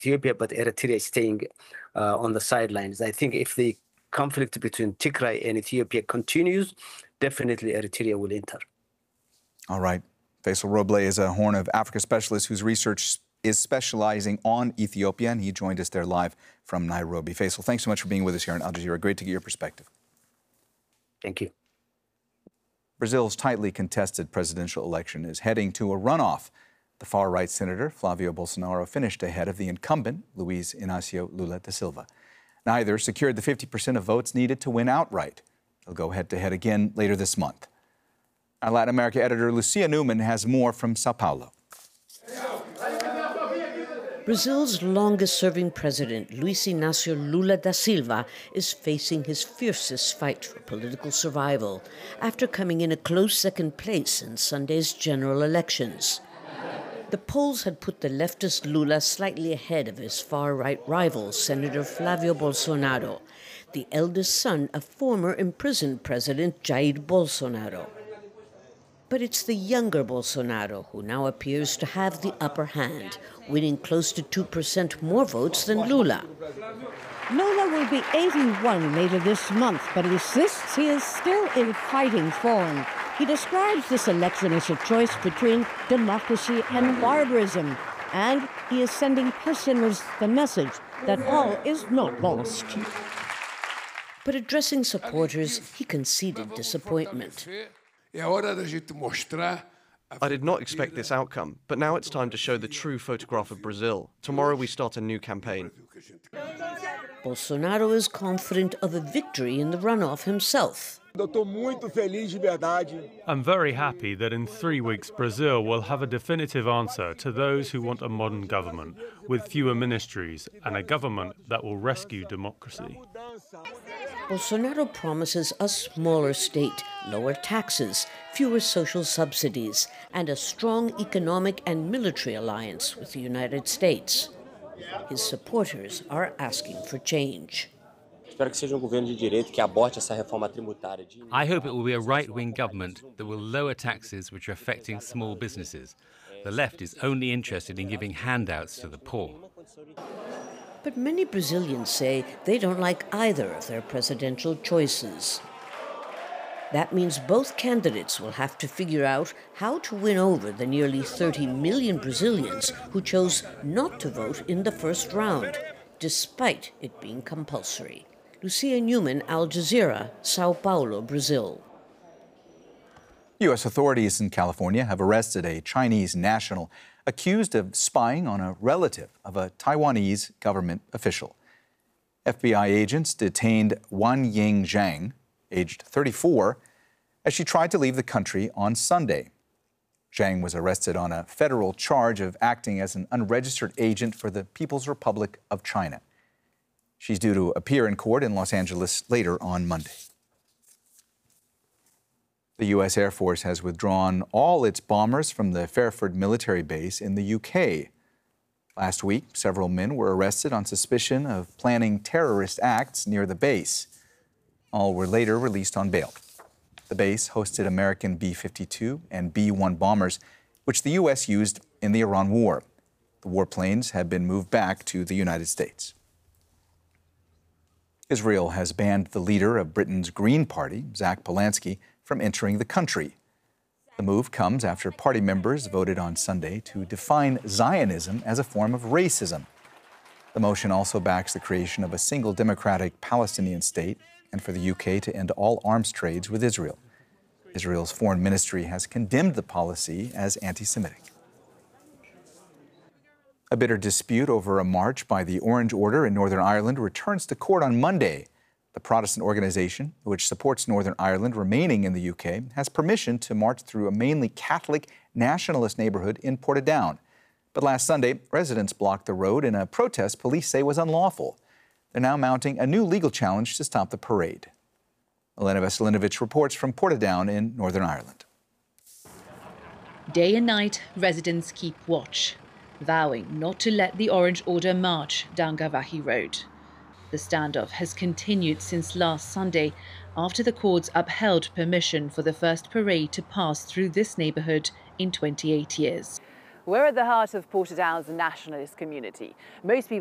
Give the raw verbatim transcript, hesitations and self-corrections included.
Ethiopia, but Eritrea is staying uh, on the sidelines. I think if the conflict between Tigray and Ethiopia continues, definitely Eritrea will enter. All right. Faisal Roble is a Horn of Africa specialist whose research is specializing on Ethiopia, and he joined us there live from Nairobi. Faisal, thanks so much for being with us here on Al Jazeera. Great to get your perspective. Thank you. Brazil's tightly contested presidential election is heading to a runoff. The far-right senator, Flavio Bolsonaro, finished ahead of the incumbent, Luiz Inácio Lula da Silva. Neither secured the fifty percent of votes needed to win outright. They'll go head-to-head again later this month. Our Latin America editor, Lucia Newman, has more from Sao Paulo. Brazil's longest-serving president, Luiz Inácio Lula da Silva, is facing his fiercest fight for political survival after coming in a close second place in Sunday's general elections. The polls had put the leftist Lula slightly ahead of his far-right rival, Senator Flavio Bolsonaro, the eldest son of former imprisoned President Jair Bolsonaro. But it's the younger Bolsonaro who now appears to have the upper hand, winning close to two percent more votes than Lula. Lula will be eighty-one later this month, but insists he is still in fighting form. He describes this election as a choice between democracy and barbarism, and he is sending prisoners the message that all is not lost. But addressing supporters, he conceded disappointment. I did not expect this outcome, but now it's time to show the true photograph of Brazil. Tomorrow we start a new campaign. Bolsonaro is confident of a victory in the runoff himself. I'm very happy that in three weeks Brazil will have a definitive answer to those who want a modern government with fewer ministries and a government that will rescue democracy. Bolsonaro promises a smaller state, lower taxes, fewer social subsidies, and a strong economic and military alliance with the United States. His supporters are asking for change. I hope it will be a right-wing government that will lower taxes which are affecting small businesses. The left is only interested in giving handouts to the poor. But many Brazilians say they don't like either of their presidential choices. That means both candidates will have to figure out how to win over the nearly thirty million Brazilians who chose not to vote in the first round, despite it being compulsory. Lucia Newman, Al Jazeera, Sao Paulo, Brazil. U S authorities in California have arrested a Chinese national accused of spying on a relative of a Taiwanese government official. F B I agents detained Wanying Zhang, aged thirty-four, as she tried to leave the country on Sunday. Zhang was arrested on a federal charge of acting as an unregistered agent for the People's Republic of China. She's due to appear in court in Los Angeles later on Monday. The U S Air Force has withdrawn all its bombers from the Fairford military base in the U K. Last week, several men were arrested on suspicion of planning terrorist acts near the base. All were later released on bail. The base hosted American B fifty-two and B one bombers, which the U S used in the Iran war. The warplanes have been moved back to the United States. Israel has banned the leader of Britain's Green Party, Zach Polanski, from entering the country. The move comes after party members voted on Sunday to define Zionism as a form of racism. The motion also backs the creation of a single democratic Palestinian state and for the U K to end all arms trades with Israel. Israel's foreign ministry has condemned the policy as anti-Semitic. A bitter dispute over a march by the Orange Order in Northern Ireland returns to court on Monday. The Protestant organization, which supports Northern Ireland remaining in the U K, has permission to march through a mainly Catholic nationalist neighborhood in Portadown. But last Sunday, residents blocked the road in a protest police say was unlawful. They're now mounting a new legal challenge to stop the parade. Elena Veselinovich reports from Portadown in Northern Ireland. Day and night, residents keep watch, vowing not to let the Orange Order march down Gavahi Road. The standoff has continued since last Sunday after the courts upheld permission for the first parade to pass through this neighbourhood in twenty-eight years. We're at the heart of Portadown's nationalist community. Most people